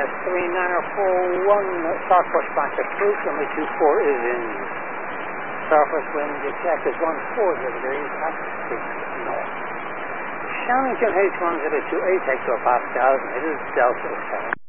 3941, start push back to cruise, runway 24 is in. Surface wind, you check is 140 degrees at 6 north. Shannon H1028 hectopascals, it is Delta 7.